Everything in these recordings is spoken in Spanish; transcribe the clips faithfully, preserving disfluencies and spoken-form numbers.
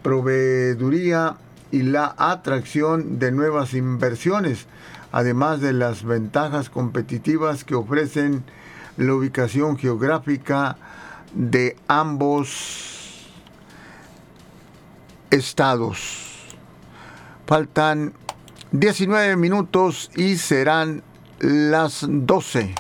proveeduría y la atracción de nuevas inversiones, además de las ventajas competitivas que ofrecen la ubicación geográfica de ambos estados. Faltan diecinueve minutos y serán las doce.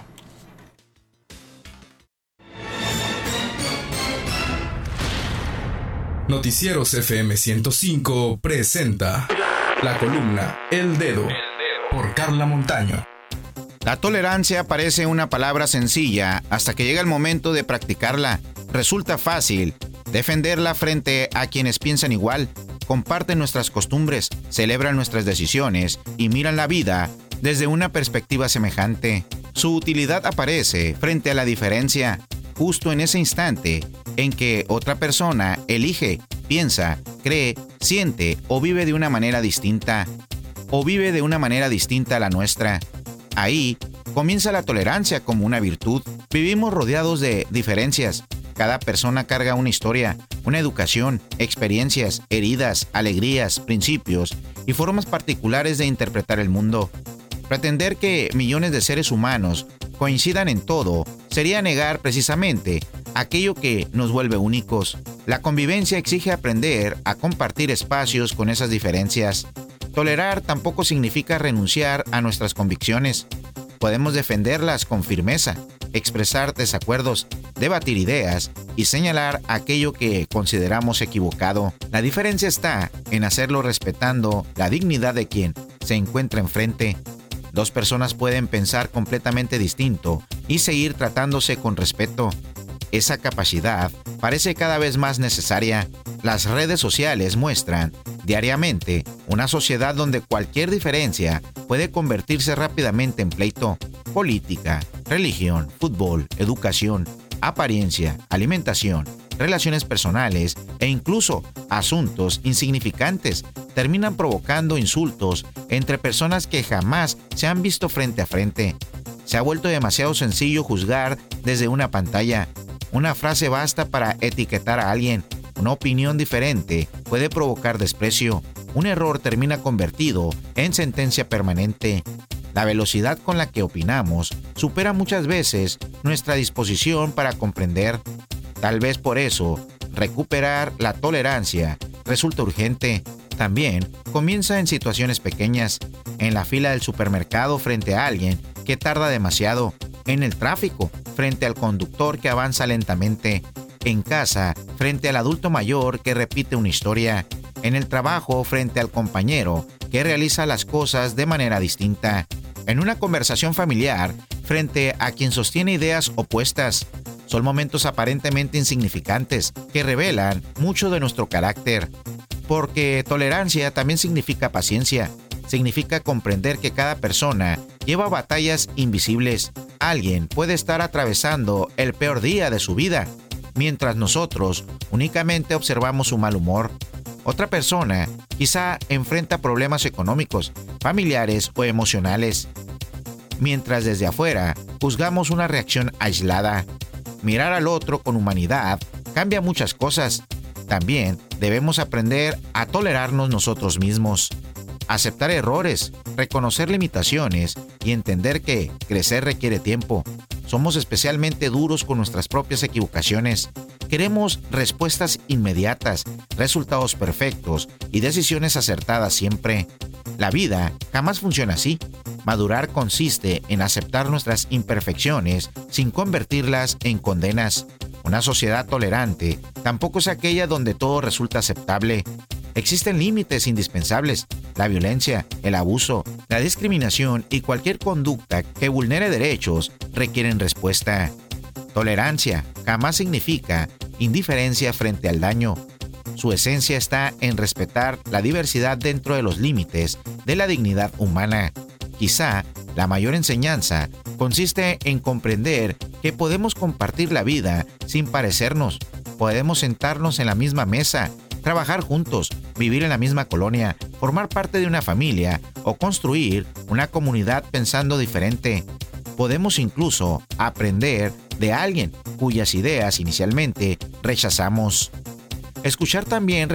Noticieros F M ciento cinco presenta la columna El Dedo por Carla Montaño. La tolerancia parece una palabra sencilla hasta que llega el momento de practicarla. Resulta fácil defenderla frente a quienes piensan igual, comparten nuestras costumbres, celebran nuestras decisiones y miran la vida desde una perspectiva semejante. Su utilidad aparece frente a la diferencia, justo en ese instante en que otra persona elige, piensa, cree, siente o vive de una manera distinta, o vive de una manera distinta a la nuestra. Ahí comienza la tolerancia como una virtud. Vivimos rodeados de diferencias. Cada persona carga una historia, una educación, experiencias, heridas, alegrías, principios y formas particulares de interpretar el mundo. Pretender que millones de seres humanos coincidan en todo sería negar precisamente aquello que nos vuelve únicos. La convivencia exige aprender a compartir espacios con esas diferencias. Tolerar tampoco significa renunciar a nuestras convicciones. Podemos defenderlas con firmeza, expresar desacuerdos, debatir ideas y señalar aquello que consideramos equivocado. La diferencia está en hacerlo respetando la dignidad de quien se encuentra enfrente. Dos personas pueden pensar completamente distinto y seguir tratándose con respeto. Esa capacidad parece cada vez más necesaria. Las redes sociales muestran diariamente una sociedad donde cualquier diferencia puede convertirse rápidamente en pleito. Política, religión, fútbol, educación, apariencia, alimentación, relaciones personales e incluso asuntos insignificantes terminan provocando insultos entre personas que jamás se han visto frente a frente. Se ha vuelto demasiado sencillo juzgar desde una pantalla. Una frase basta para etiquetar a alguien. Una opinión diferente puede provocar desprecio. Un error termina convertido en sentencia permanente. La velocidad con la que opinamos supera muchas veces nuestra disposición para comprender. Tal vez por eso, recuperar la tolerancia resulta urgente. También comienza en situaciones pequeñas, en la fila del supermercado frente a alguien que tarda demasiado, en el tráfico frente al conductor que avanza lentamente, en casa frente al adulto mayor que repite una historia, en el trabajo frente al compañero que realiza las cosas de manera distinta, en una conversación familiar frente a quien sostiene ideas opuestas. Son momentos aparentemente insignificantes que revelan mucho de nuestro carácter, porque tolerancia también significa paciencia, significa comprender que cada persona lleva batallas invisibles. Alguien puede estar atravesando el peor día de su vida, mientras nosotros únicamente observamos su mal humor. Otra persona quizá enfrenta problemas económicos, familiares o emocionales, mientras desde afuera juzgamos una reacción aislada. Mirar al otro con humanidad cambia muchas cosas. También debemos aprender a tolerarnos nosotros mismos, aceptar errores, reconocer limitaciones y entender que crecer requiere tiempo. Somos especialmente duros con nuestras propias equivocaciones. Queremos respuestas inmediatas, resultados perfectos y decisiones acertadas siempre. La vida jamás funciona así. Madurar consiste en aceptar nuestras imperfecciones sin convertirlas en condenas. Una sociedad tolerante tampoco es aquella donde todo resulta aceptable. Existen límites indispensables. La violencia, el abuso, la discriminación y cualquier conducta que vulnere derechos requieren respuesta. Tolerancia jamás significa indiferencia frente al daño. Su esencia está en respetar la diversidad dentro de los límites de la dignidad humana. Quizá la mayor enseñanza consiste en comprender que podemos compartir la vida sin parecernos. Podemos sentarnos en la misma mesa, trabajar juntos, vivir en la misma colonia, formar parte de una familia o construir una comunidad pensando diferente. Podemos incluso aprender de alguien cuyas ideas inicialmente rechazamos. Escuchar también representa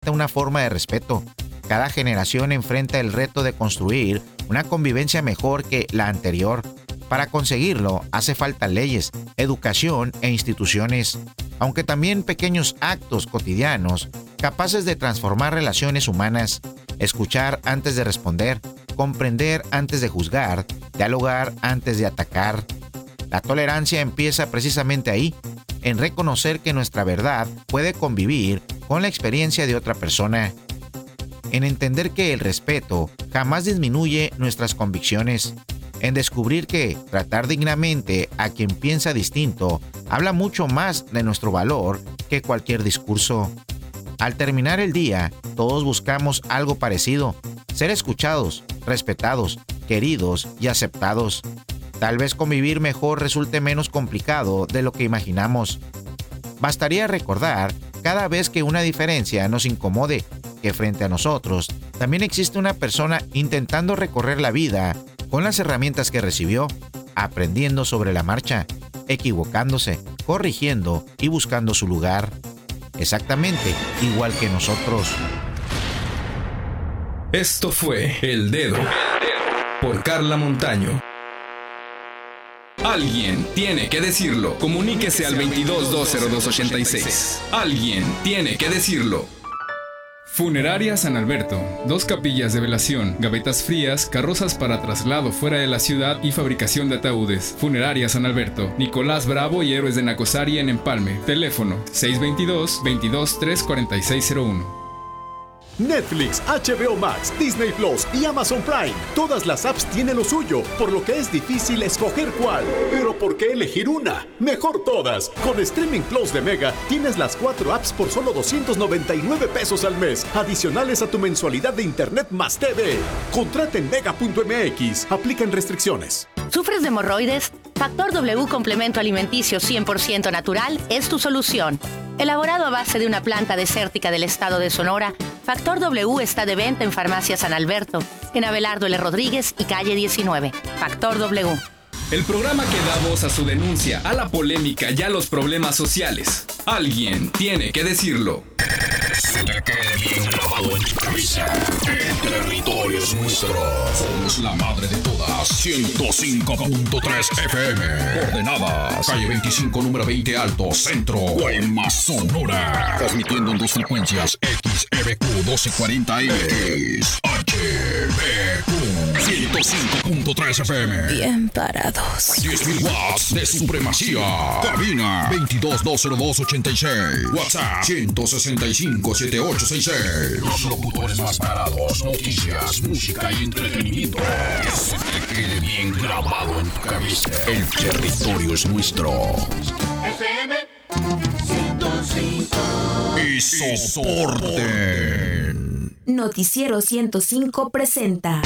necesita una forma de respeto. Cada generación enfrenta el reto de construir una convivencia mejor que la anterior. Para conseguirlo, hace falta leyes, educación e instituciones, aunque también pequeños actos cotidianos capaces de transformar relaciones humanas, escuchar antes de responder, comprender antes de juzgar, dialogar antes de atacar. La tolerancia empieza precisamente ahí, en reconocer que nuestra verdad puede convivir con la experiencia de otra persona, en entender que el respeto jamás disminuye nuestras convicciones, en descubrir que tratar dignamente a quien piensa distinto habla mucho más de nuestro valor que cualquier discurso. Al terminar el día, todos buscamos algo parecido: ser escuchados, respetados, queridos y aceptados. Tal vez convivir mejor resulte menos complicado de lo que imaginamos. Bastaría recordar, cada vez que una diferencia nos incomode, que frente a nosotros también existe una persona intentando recorrer la vida con las herramientas que recibió, aprendiendo sobre la marcha, equivocándose, corrigiendo y buscando su lugar. Exactamente igual que nosotros. Esto fue El Dedo por Carla Montaño. Alguien tiene que decirlo. Comuníquese al veintidós dos cero dos ochenta y seis. Alguien tiene que decirlo. Funeraria San Alberto. Dos capillas de velación, gavetas frías, carrozas para traslado fuera de la ciudad y fabricación de ataúdes. Funeraria San Alberto. Nicolás Bravo y Héroes de Nacosari en Empalme. Teléfono seis dos dos, veintidós tres cuarenta y seis cero uno. Netflix, H B O Max, Disney Plus y Amazon Prime. Todas las apps tienen lo suyo, por lo que es difícil escoger cuál. Pero ¿por qué elegir una? Mejor todas. Con Streaming Plus de Mega tienes las cuatro apps por solo doscientos noventa y nueve pesos al mes, adicionales a tu mensualidad de Internet más T V. Contrata en mega punto m x. Aplican restricciones. ¿Sufres de hemorroides? Factor W Complemento Alimenticio cien por ciento natural es tu solución. Elaborado a base de una planta desértica del estado de Sonora, Factor W está de venta en Farmacia San Alberto, en Abelardo L. Rodríguez y calle diecinueve. Factor W. El programa que da voz a su denuncia, a la polémica y a los problemas sociales. Alguien tiene que decirlo. Se te quede bien grabado en tu cabeza. El territorio es nuestro. Somos la madre de todas. ciento cinco punto tres F M. Coordenadas: calle veinticinco, número veinte Alto, Centro, Guaymas, Sonora. Transmitiendo en dos frecuencias: X E B Q doce cuarenta M, X H B Q ciento cinco punto tres F M. Bien parados. diez mil watts de supremacía. Cabina veintidós dos cero dos ochenta y seis. WhatsApp ciento sesenta y cinco setenta y ocho sesenta y seis. Los locutores más parados, noticias, música y entretenimiento. Que se te quede bien grabado en tu cabeza. El territorio es nuestro. F M ciento cinco. Y soporte. Noticiero ciento cinco presenta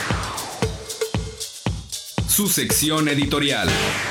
su sección editorial.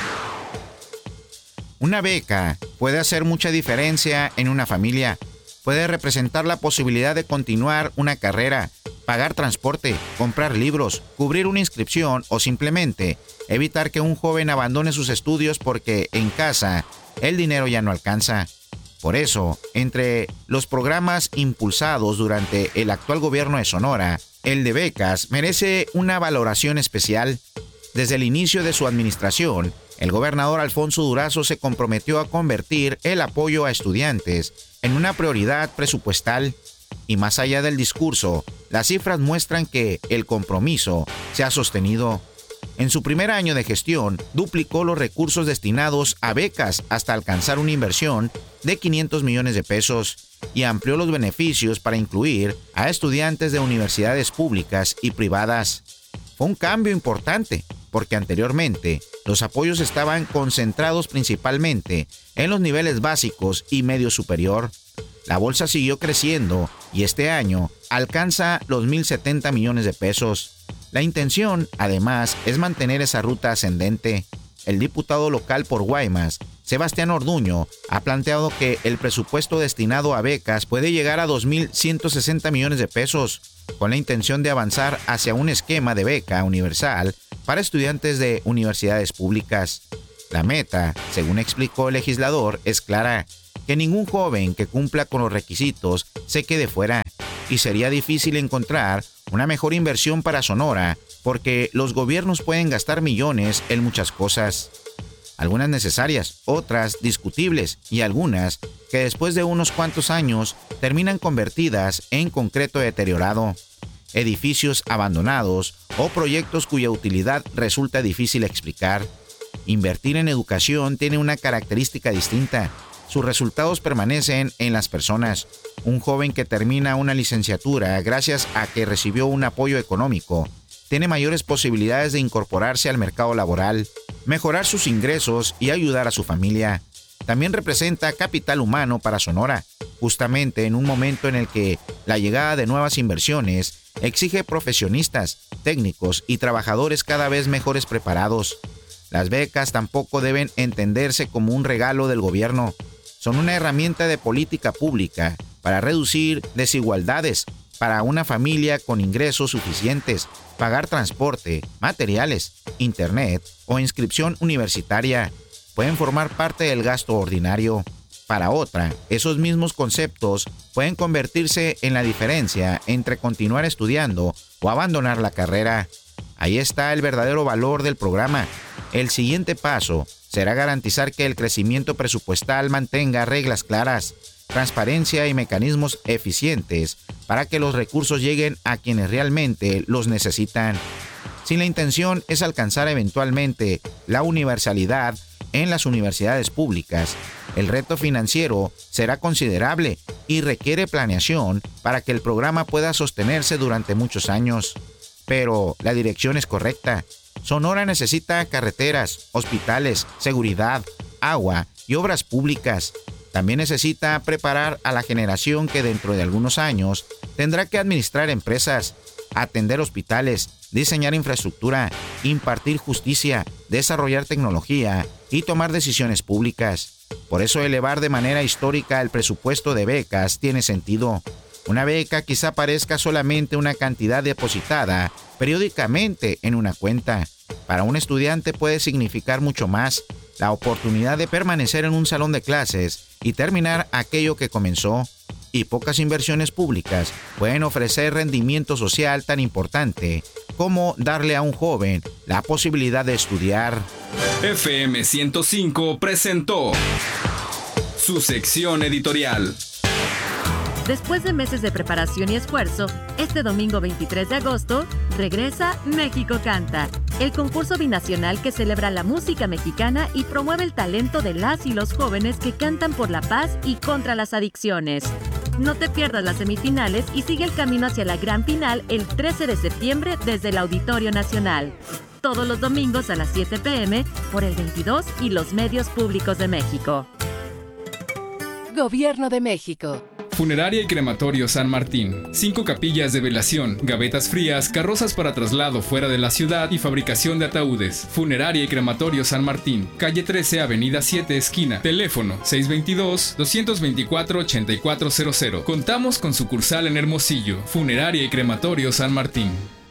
Una beca puede hacer mucha diferencia en una familia. Puede representar la posibilidad de continuar una carrera, pagar transporte, comprar libros, cubrir una inscripción o simplemente evitar que un joven abandone sus estudios porque en casa el dinero ya no alcanza. Por eso, entre los programas impulsados durante el actual gobierno de Sonora, el de becas merece una valoración especial. Desde el inicio de su administración, el gobernador Alfonso Durazo se comprometió a convertir el apoyo a estudiantes en una prioridad presupuestal. Y más allá del discurso, las cifras muestran que el compromiso se ha sostenido. En su primer año de gestión, duplicó los recursos destinados a becas hasta alcanzar una inversión de quinientos millones de pesos y amplió los beneficios para incluir a estudiantes de universidades públicas y privadas. Fue un cambio importante, porque anteriormente los apoyos estaban concentrados principalmente en los niveles básicos y medio superior. La bolsa siguió creciendo y este año alcanza los mil setenta millones de pesos. La intención, además, es mantener esa ruta ascendente. El diputado local por Guaymas, Sebastián Orduño, ha planteado que el presupuesto destinado a becas puede llegar a dos mil ciento sesenta millones de pesos, con la intención de avanzar hacia un esquema de beca universal para estudiantes de universidades públicas. La meta, según explicó el legislador, es clara: que ningún joven que cumpla con los requisitos se quede fuera. y sería difícil encontrar una mejor inversión para Sonora porque los gobiernos pueden gastar millones en muchas cosas. Algunas necesarias, otras discutibles y algunas que después de unos cuantos años terminan convertidas en concreto deteriorado, edificios abandonados o proyectos cuya utilidad resulta difícil explicar. Invertir en educación tiene una característica distinta. Sus resultados permanecen en las personas. Un joven que termina una licenciatura gracias a que recibió un apoyo económico tiene mayores posibilidades de incorporarse al mercado laboral, mejorar sus ingresos y ayudar a su familia. También representa capital humano para Sonora, justamente en un momento en el que la llegada de nuevas inversiones exige profesionistas, técnicos y trabajadores cada vez mejores preparados. Las becas tampoco deben entenderse como un regalo del gobierno. Son una herramienta de política pública para reducir desigualdades para una familia con ingresos suficientes, pagar transporte, materiales, internet o inscripción universitaria. Pueden formar parte del gasto ordinario. Para otra, esos mismos conceptos pueden convertirse en la diferencia entre continuar estudiando o abandonar la carrera. Ahí está el verdadero valor del programa. El siguiente paso será garantizar que el crecimiento presupuestal mantenga reglas claras, transparencia y mecanismos eficientes para que los recursos lleguen a quienes realmente los necesitan. Si la intención es alcanzar eventualmente la universalidad en las universidades públicas, el reto financiero será considerable y requiere planeación para que el programa pueda sostenerse durante muchos años. Pero la dirección es correcta. Sonora necesita carreteras, hospitales, seguridad, agua y obras públicas. También necesita preparar a la generación que dentro de algunos años tendrá que administrar empresas, atender hospitales, diseñar infraestructura, impartir justicia, desarrollar tecnología y tomar decisiones públicas. Por eso elevar de manera histórica el presupuesto de becas tiene sentido. Una beca quizá parezca solamente una cantidad depositada periódicamente en una cuenta. Para un estudiante puede significar mucho más: la oportunidad de permanecer en un salón de clases y terminar aquello que comenzó. Y pocas inversiones públicas pueden ofrecer rendimiento social tan importante como darle a un joven la posibilidad de estudiar. F M ciento cinco presentó su sección editorial. Después de meses de preparación y esfuerzo, este domingo veintitrés de agosto regresa México Canta, el concurso binacional que celebra la música mexicana y promueve el talento de las y los jóvenes que cantan por la paz y contra las adicciones. No te pierdas las semifinales y sigue el camino hacia la gran final el trece de septiembre desde el Auditorio Nacional. Todos los domingos a las siete pe eme por el veintidós y los medios públicos de México. Gobierno de México. Funeraria y Crematorio San Martín. Cinco capillas de velación, gavetas frías, carrozas para traslado fuera de la ciudad y fabricación de ataúdes. Funeraria y Crematorio San Martín. Calle trece, Avenida siete, esquina. Teléfono seis dos dos, dos dos cuatro, ocho cuatro cero cero. Contamos con sucursal en Hermosillo. Funeraria y Crematorio San Martín.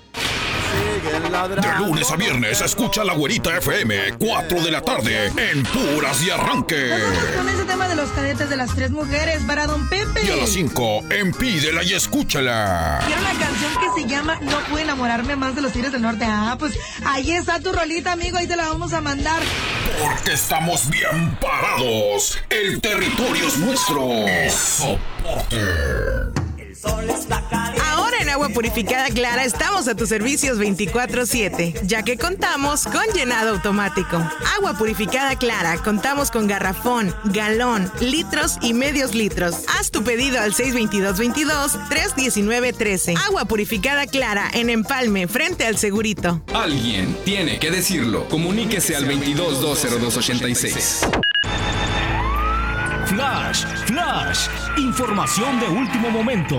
De lunes a viernes, escucha La Güerita F M, cuatro de la tarde, en Puras y Arranque. Con ese tema de los cadetes de las tres mujeres para Don Pepe. Y a las cinco, en Pídela y Escúchala. Quiero una canción que se llama No puedo enamorarme más de los Tigres del Norte. Ah, pues ahí está tu rolita, amigo, ahí te la vamos a mandar. Porque estamos bien parados. El territorio es nuestro. Soporte. Ahora en Agua Purificada Clara estamos a tus servicios veinticuatro siete, ya que contamos con llenado automático. Agua Purificada Clara, contamos con garrafón, galón, litros y medios litros. Haz tu pedido al seis veintidós veintidós, tres diecinueve trece. Agua Purificada Clara en Empalme, frente al Segurito. Alguien tiene que decirlo. Comuníquese al veintidós dos cero dos ochenta y seis. Flash, Flash, información de último momento.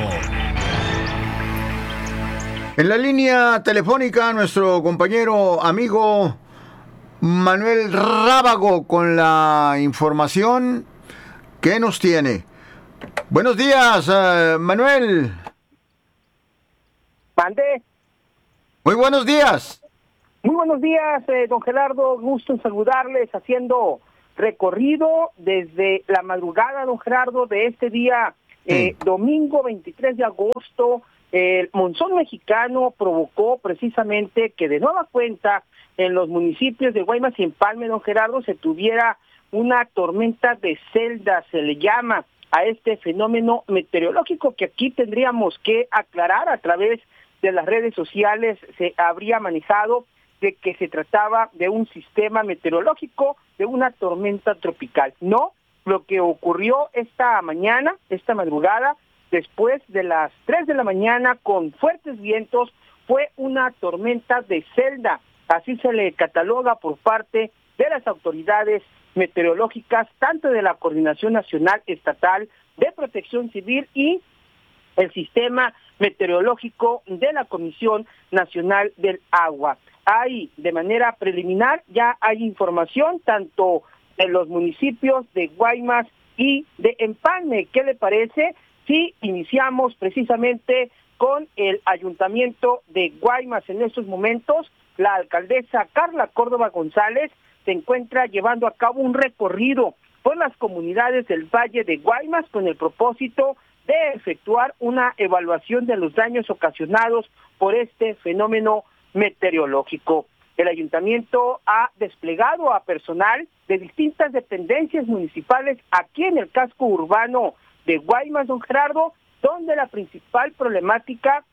En la línea telefónica, nuestro compañero amigo Manuel Rábago con la información que nos tiene. Buenos días, uh, Manuel. Mande. Muy buenos días. Muy buenos días, eh, don Gerardo. Gusto en saludarles, haciendo recorrido desde la madrugada, don Gerardo, de este día Eh, domingo veintitrés de agosto, el monzón mexicano provocó precisamente que de nueva cuenta en los municipios de Guaymas y Empalme, don Gerardo, se tuviera una tormenta de celda, se le llama a este fenómeno meteorológico que aquí tendríamos que aclarar a través de las redes sociales. Se habría manejado de que se trataba de un sistema meteorológico, de una tormenta tropical. No, lo que ocurrió esta mañana, esta madrugada, después de las tres de la mañana con fuertes vientos, fue una tormenta de celda. Así se le cataloga por parte de las autoridades meteorológicas, tanto de la Coordinación Nacional Estatal de Protección Civil y el Sistema Meteorológico de la Comisión Nacional del Agua. Hay, de manera preliminar, ya hay información tanto en los municipios de Guaymas y de Empalme. ¿Qué le parece si iniciamos precisamente con el Ayuntamiento de Guaymas? En estos momentos, la alcaldesa Carla Córdoba González se encuentra llevando a cabo un recorrido por las comunidades del Valle de Guaymas con el propósito de efectuar una evaluación de los daños ocasionados por este fenómeno meteorológico. El ayuntamiento ha desplegado a personal de distintas dependencias municipales aquí en el casco urbano de Guaymas, don Gerardo, donde la principal problemática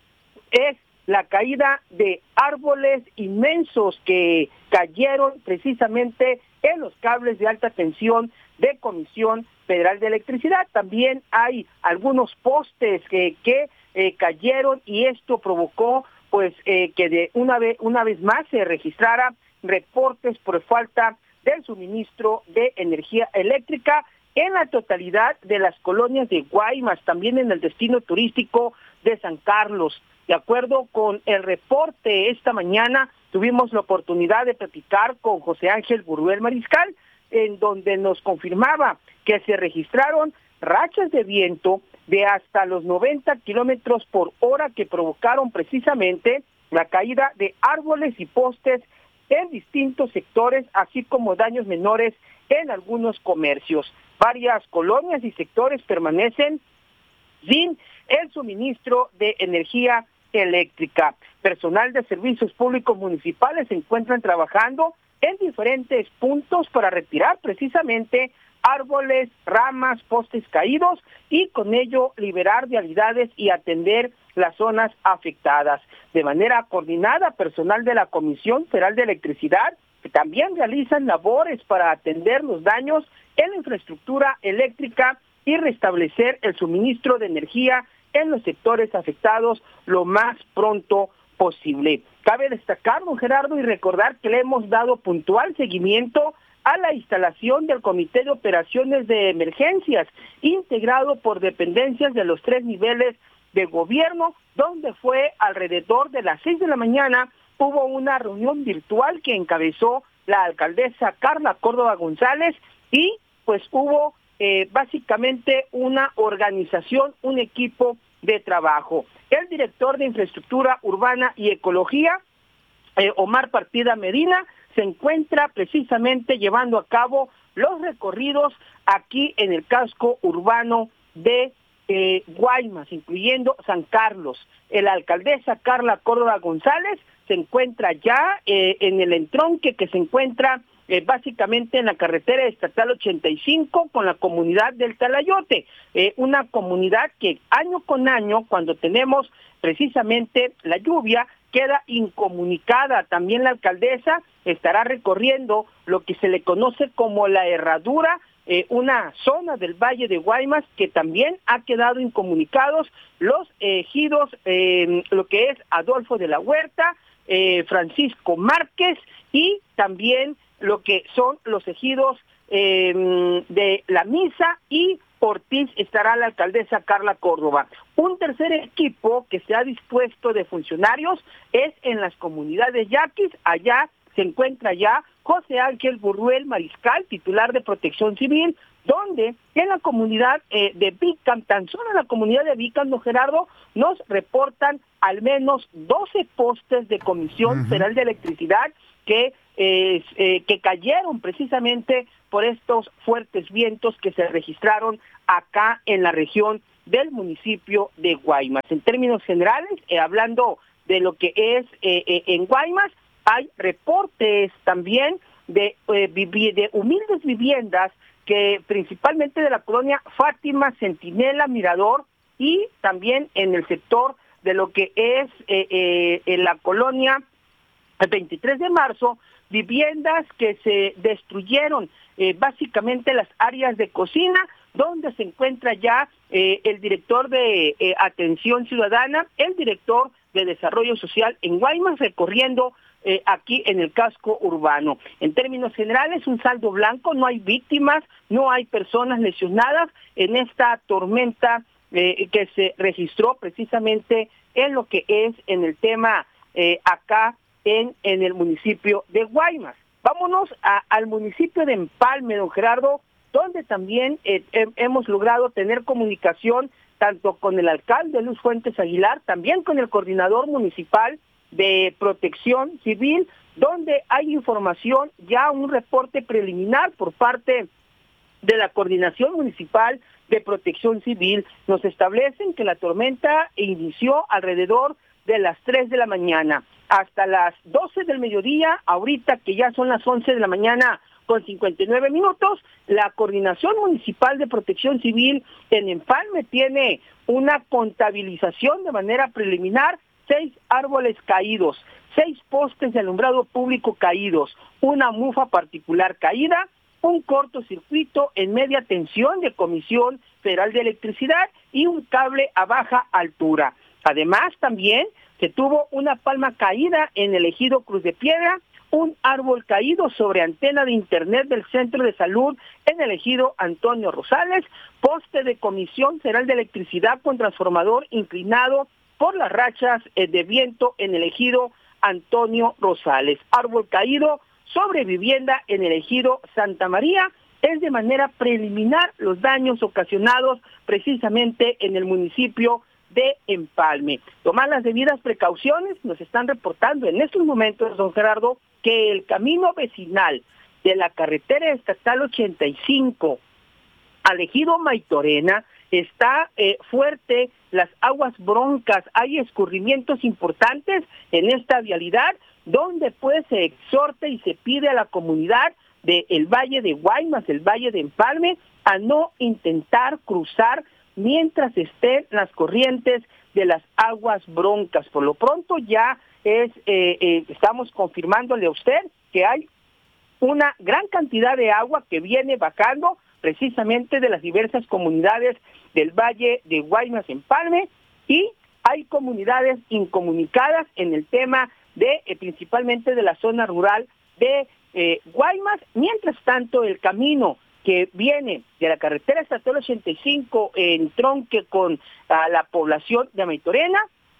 es la caída de árboles inmensos que cayeron precisamente en los cables de alta tensión de Comisión Federal de Electricidad. También hay algunos postes que, que eh, cayeron y esto provocó pues eh, que de una vez una vez más se registrara reportes por falta del suministro de energía eléctrica en la totalidad de las colonias de Guaymas, también en el destino turístico de San Carlos. De acuerdo con el reporte esta mañana, tuvimos la oportunidad de platicar con José Ángel Burruel Mariscal, en donde nos confirmaba que se registraron rachas de viento de hasta los noventa kilómetros por hora que provocaron precisamente la caída de árboles y postes en distintos sectores, así como daños menores en algunos comercios. Varias colonias y sectores permanecen sin el suministro de energía eléctrica. Personal de servicios públicos municipales se encuentran trabajando en diferentes puntos para retirar precisamente árboles, ramas, postes caídos y con ello liberar vialidades y atender las zonas afectadas. De manera coordinada, personal de la Comisión Federal de Electricidad que también realizan labores para atender los daños en la infraestructura eléctrica y restablecer el suministro de energía en los sectores afectados lo más pronto posible. Cabe destacar, don Gerardo, y recordar que le hemos dado puntual seguimiento a la instalación del Comité de Operaciones de Emergencias, integrado por dependencias de los tres niveles de gobierno, donde fue alrededor de las seis de la mañana, hubo una reunión virtual que encabezó la alcaldesa Carla Córdoba González y pues hubo eh, básicamente una organización, un equipo de trabajo. El director de Infraestructura Urbana y Ecología, eh, Omar Partida Medina, se encuentra precisamente llevando a cabo los recorridos aquí en el casco urbano de eh, Guaymas, incluyendo San Carlos. La alcaldesa Carla Córdoba González se encuentra ya eh, en el entronque que se encuentra eh, básicamente en la carretera estatal ochenta y cinco con la comunidad del Talayote, eh, una comunidad que año con año, cuando tenemos precisamente la lluvia, queda incomunicada. También la alcaldesa estará recorriendo lo que se le conoce como la Herradura, eh, una zona del Valle de Guaymas que también ha quedado incomunicados los ejidos, eh, lo que es Adolfo de la Huerta, eh, Francisco Márquez y también lo que son los ejidos eh, de La Misa y Ortiz. Estará la alcaldesa Carla Córdoba. Un tercer equipo que se ha dispuesto de funcionarios es en las comunidades yaquis. Allá se encuentra ya José Ángel Burruel Mariscal, titular de Protección Civil, donde en la comunidad eh, de Vicam, tan solo en la comunidad de Vicam, don Gerardo, nos reportan al menos doce postes de Comisión uh-huh. Federal de Electricidad que, eh, eh, que cayeron precisamente por estos fuertes vientos que se registraron acá en la región del municipio de Guaymas. En términos generales, eh, hablando de lo que es eh, eh, en Guaymas, hay reportes también de, eh, vivi- de humildes viviendas que principalmente de la colonia Fátima, Centinela, Mirador y también en el sector de lo que es eh, eh, en la colonia veintitrés de marzo, viviendas que se destruyeron, eh, básicamente las áreas de cocina, donde se encuentra ya eh, el director de eh, Atención Ciudadana, el director de Desarrollo Social en Guaymas, recorriendo eh, aquí en el casco urbano. En términos generales, un saldo blanco, no hay víctimas, no hay personas lesionadas en esta tormenta eh, que se registró precisamente en lo que es en el tema eh, acá en, en el municipio de Guaymas. Vámonos a, al municipio de Empalme, don Gerardo, donde también eh, he, hemos logrado tener comunicación tanto con el alcalde Luis Fuentes Aguilar, también con el coordinador municipal de Protección Civil, donde hay información, ya un reporte preliminar por parte de la Coordinación Municipal de Protección Civil. Nos establecen que la tormenta inició alrededor de las tres de la mañana hasta las doce del mediodía, ahorita que ya son las once de la mañana con cincuenta y nueve minutos, la Coordinación Municipal de Protección Civil en Empalme tiene una contabilización de manera preliminar, seis árboles caídos, seis postes de alumbrado público caídos, una mufa particular caída, un cortocircuito en media tensión de Comisión Federal de Electricidad y un cable a baja altura. Además, también se tuvo una palma caída en el ejido Cruz de Piedra, un árbol caído sobre antena de internet del Centro de Salud en el ejido Antonio Rosales, poste de Comisión Federal de Electricidad con transformador inclinado por las rachas de viento en el ejido Antonio Rosales, árbol caído sobre vivienda en el ejido Santa María. Es de manera preliminar los daños ocasionados precisamente en el municipio de Empalme. Tomar las debidas precauciones, nos están reportando en estos momentos, don Gerardo, que el camino vecinal de la carretera estatal ochenta y cinco al ejido Maitorena está eh, fuerte, las aguas broncas, hay escurrimientos importantes en esta vialidad, donde pues se exhorta y se pide a la comunidad del Valle de Guaymas, el Valle de Empalme, a no intentar cruzar mientras estén las corrientes de las aguas broncas. Por lo pronto ya es eh, eh, estamos confirmándole a usted que hay una gran cantidad de agua que viene bajando precisamente de las diversas comunidades del Valle de Guaymas Empalme, y hay comunidades incomunicadas en el tema de eh, principalmente de la zona rural de eh, Guaymas. Mientras tanto, el camino que viene de la carretera estatal ochenta y cinco en tronque con a la población de Maitorena,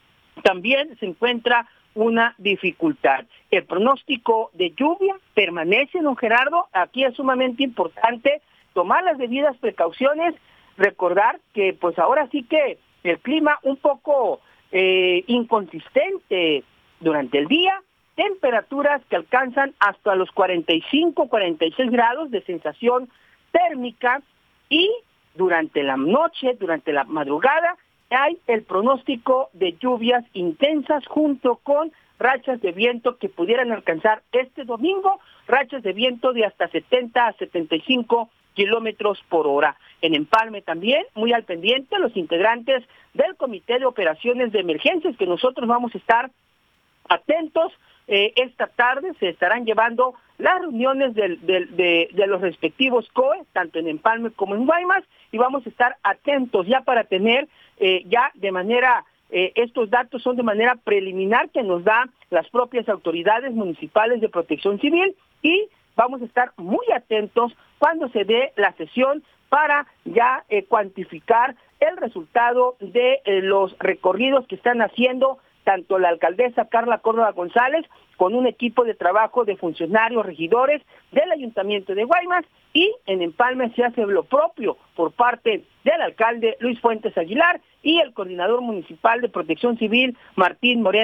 también se encuentra una dificultad. El pronóstico de lluvia permanece, don Gerardo. Aquí es sumamente importante tomar las debidas precauciones, recordar que pues ahora sí que el clima un poco eh, inconsistente durante el día, temperaturas que alcanzan hasta los cuarenta y cinco, cuarenta y seis grados de sensación térmica, y durante la noche, durante la madrugada, hay el pronóstico de lluvias intensas junto con rachas de viento que pudieran alcanzar este domingo, rachas de viento de hasta setenta a setenta y cinco kilómetros por hora. En Empalme también, muy al pendiente, los integrantes del Comité de Operaciones de Emergencias, que nosotros vamos a estar atentos. Eh, esta tarde se estarán llevando las reuniones del, del, de, de los respectivos C O E, tanto en Empalme como en Guaymas, y vamos a estar atentos ya para tener eh, ya de manera, eh, estos datos son de manera preliminar que nos dan las propias autoridades municipales de Protección Civil, y vamos a estar muy atentos cuando se dé la sesión para ya eh, cuantificar el resultado de eh, los recorridos que están haciendo tanto la alcaldesa Carla Córdoba González con un equipo de trabajo de funcionarios, regidores del Ayuntamiento de Guaymas, y en Empalme se hace lo propio por parte del alcalde Luis Fuentes Aguilar y el coordinador municipal de Protección Civil Martín Moreno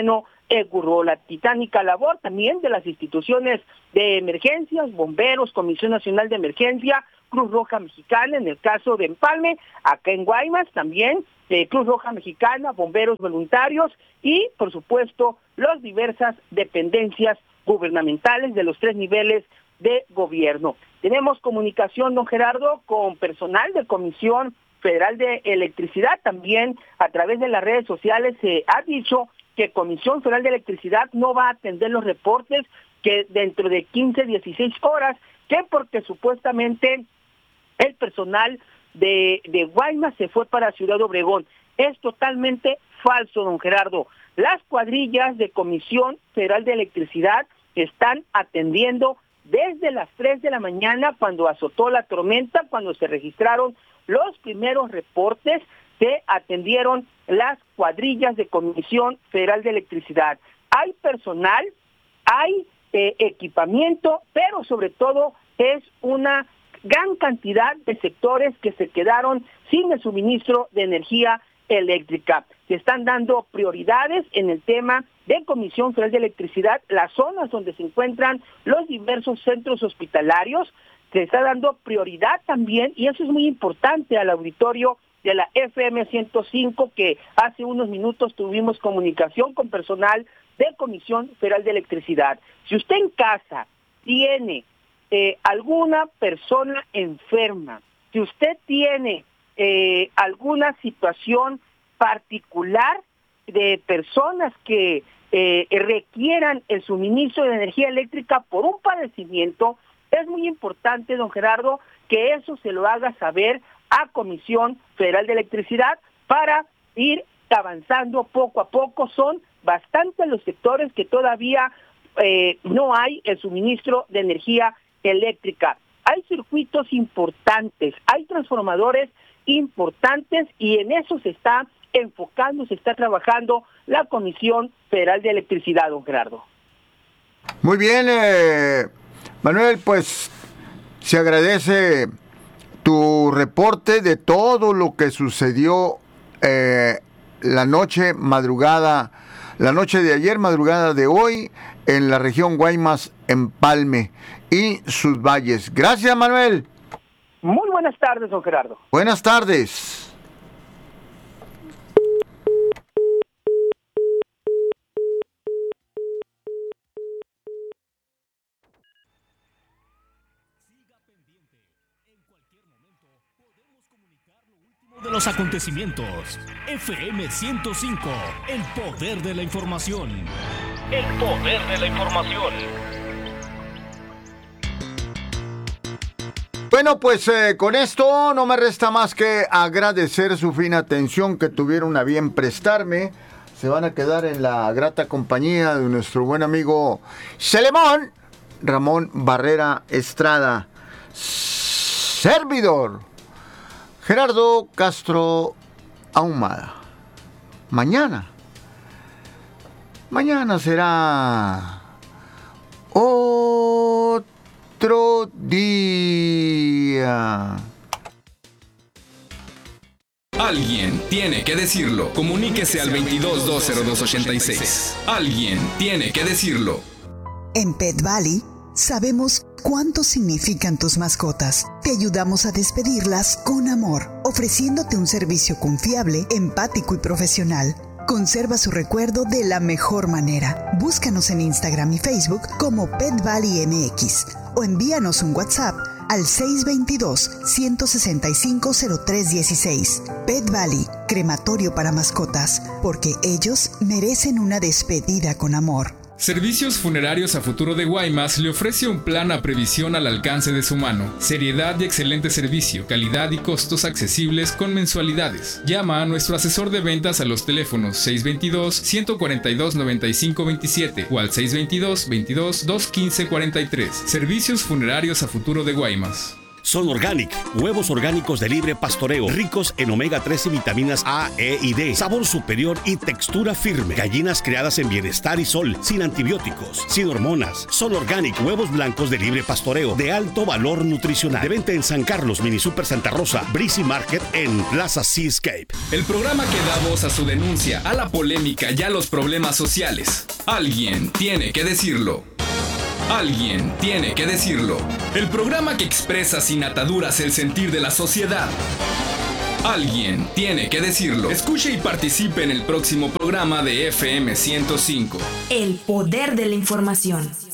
Ecurro. La titánica labor también de las instituciones de emergencias, bomberos, Comisión Nacional de Emergencia, Cruz Roja Mexicana, en el caso de Empalme, acá en Guaymas también, eh, Cruz Roja Mexicana, bomberos voluntarios y, por supuesto, las diversas dependencias gubernamentales de los tres niveles de gobierno. Tenemos comunicación, don Gerardo, con personal de Comisión Federal de Electricidad. También a través de las redes sociales se ha dicho que Comisión Federal de Electricidad no va a atender los reportes que dentro de quince, dieciséis horas, que porque supuestamente el personal de, de Guaymas se fue para Ciudad Obregón. Es totalmente falso, don Gerardo. Las cuadrillas de Comisión Federal de Electricidad están atendiendo desde las tres de la mañana cuando azotó la tormenta, cuando se registraron los primeros reportes, se atendieron las cuadrillas de Comisión Federal de Electricidad. Hay personal, hay eh, equipamiento, pero sobre todo es una gran cantidad de sectores que se quedaron sin el suministro de energía eléctrica. Se están dando prioridades en el tema de Comisión Federal de Electricidad, las zonas donde se encuentran los diversos centros hospitalarios, se está dando prioridad también, y eso es muy importante, al auditorio de la F M ciento cinco, que hace unos minutos tuvimos comunicación con personal de Comisión Federal de Electricidad. Si usted en casa tiene eh, alguna persona enferma, si usted tiene eh, alguna situación particular de personas que eh, requieran el suministro de energía eléctrica por un padecimiento, es muy importante, don Gerardo, que eso se lo haga saber a Comisión Federal de Electricidad para ir avanzando poco a poco. Son bastantes los sectores que todavía eh, no hay el suministro de energía eléctrica. Hay circuitos importantes, hay transformadores importantes y en eso se está enfocando, se está trabajando la Comisión Federal de Electricidad, don Gerardo. Muy bien, eh, Manuel, pues se agradece tu reporte de todo lo que sucedió eh, la noche, madrugada, la noche de ayer, madrugada de hoy, en la región Guaymas, Empalme y sus valles. Gracias, Manuel. Muy buenas tardes, don Gerardo. Buenas tardes. De los acontecimientos. F M ciento cinco, el poder de la información. El poder de la información. Bueno, pues eh, con esto no me resta más que agradecer su fina atención que tuvieron a bien prestarme. Se van a quedar en la grata compañía de nuestro buen amigo Celemón Ramón Barrera Estrada, servidor Gerardo Castro Ahumada. Mañana, mañana será otro día. Alguien tiene que decirlo. Comuníquese al veintidós dos cero dos ochenta y seis. Alguien tiene que decirlo. En Pet Valley sabemos cuánto significan tus mascotas. Te ayudamos a despedirlas con amor, ofreciéndote un servicio confiable, empático y profesional. Conserva su recuerdo de la mejor manera. Búscanos en Instagram y Facebook como Pet Valley M X o envíanos un WhatsApp al seis dos dos, uno seis cinco, cero tres uno seis. Pet Valley, crematorio para mascotas, porque ellos merecen una despedida con amor. Servicios Funerarios a Futuro de Guaymas le ofrece un plan a previsión al alcance de su mano. Seriedad y excelente servicio, calidad y costos accesibles con mensualidades. Llama a nuestro asesor de ventas a los teléfonos seis dos dos, uno cuatro dos, nueve cinco dos siete o al seis dos dos, veintidós, dos quince cuarenta y tres. Servicios Funerarios a Futuro de Guaymas. Son Organic, huevos orgánicos de libre pastoreo, ricos en omega tres y vitaminas A, E y D, sabor superior y textura firme. Gallinas criadas en bienestar y sol, sin antibióticos, sin hormonas. Son Organic, huevos blancos de libre pastoreo, de alto valor nutricional. De venta en San Carlos, Mini Super Santa Rosa, Breezy Market en Plaza Seascape. El programa que da voz a su denuncia, a la polémica y a los problemas sociales. Alguien tiene que decirlo. Alguien tiene que decirlo. El programa que expresa sin ataduras el sentir de la sociedad. Alguien tiene que decirlo. Escuche y participe en el próximo programa de F M ciento cinco. El poder de la información.